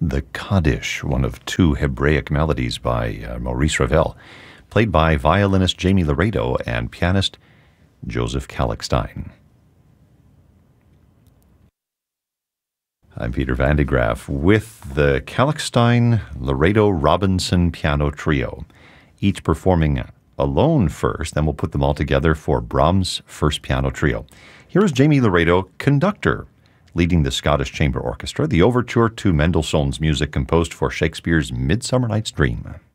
The Kaddish, one of two Hebraic melodies by Maurice Ravel, played by violinist Jamie Laredo and pianist Joseph Kalkstein. I'm Peter Van de Graaff with the Kalkstein-Laredo-Robinson Piano Trio, each performing alone first, then we'll put them all together for Brahms' First Piano Trio. Here is Jamie Laredo, conductor, leading the Scottish Chamber Orchestra, the overture to Mendelssohn's music composed for Shakespeare's Midsummer Night's Dream.